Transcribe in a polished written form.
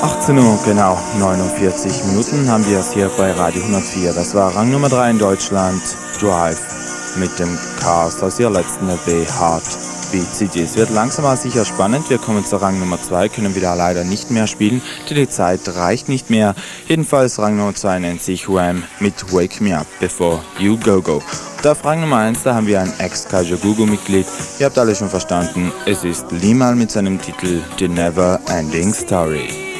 18 Uhr, genau 49 Minuten haben wir es hier bei Radio 104. Das war Rang Nummer 3 in Deutschland, Drive mit dem Cast aus ihrer letzten EP Heartbeat CD. Es wird langsam aber sicher spannend. Wir kommen zu Rang Nummer 2, können wieder leider nicht mehr spielen, denn die Zeit reicht nicht mehr. Jedenfalls Rang Nummer 2 nennt sich Wham mit Wake Me Up Before You Go Go. Und auf Rang Nummer 1, da haben wir ein Ex-Kajagoogoo-Mitglied. Ihr habt alle schon verstanden, es ist Limal mit seinem Titel The Never Ending Story.